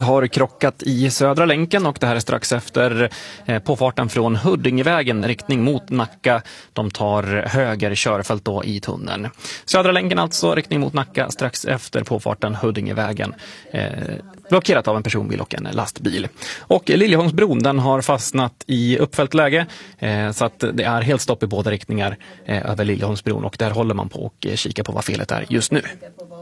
har krockat i Södra länken och det här är strax efter påfarten från Huddingevägen riktning mot Nacka. De tar höger körfält då i tunneln. Södra länken alltså riktning mot Nacka strax efter påfarten Huddingevägen. Blockerat av en personbil och en lastbil. Och Liljeholmsbron, den har fastnat i uppfällt läge så att det är helt stopp i båda riktningar över Liljeholmsbron och där håller man på och kika på vad felet är just nu.